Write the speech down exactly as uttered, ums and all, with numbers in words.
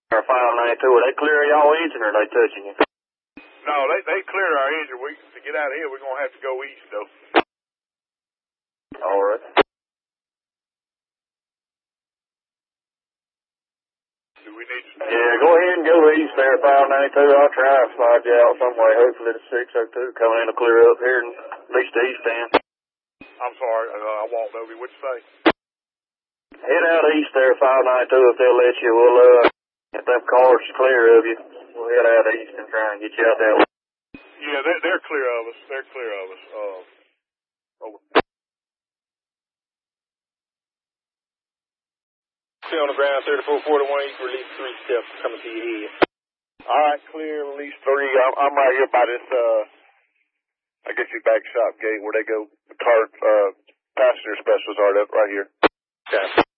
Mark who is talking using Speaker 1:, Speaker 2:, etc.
Speaker 1: Or five ninety-two, are they clear of y'all engine or are they touching you?
Speaker 2: No, they they cleared our engine. We to get out of here, we're gonna have to go east though.
Speaker 1: All right.
Speaker 2: Do we need to?
Speaker 1: Yeah, go ahead and go east there, five ninety-two. I'll try to slide you out some way. Hopefully the six oh two coming in to clear up here and at least the east end.
Speaker 2: I'm sorry, uh, I walked over you. What'd you say?
Speaker 1: Head out east there, five ninety-two, if they'll let you. We'll, uh, if them cars are clear of you, we'll head out east and try and get you out that way.
Speaker 2: Yeah, they're, they're clear of us. They're clear of us. Uh, over.
Speaker 3: Stay on the ground, thirty-four forty-one, you can release three steps coming to your head.
Speaker 2: All right, clear, release three. I'm, I'm right here by this, uh, I guess your back shop gate where they go, the car, uh, passenger specials are, that right here.
Speaker 3: Okay.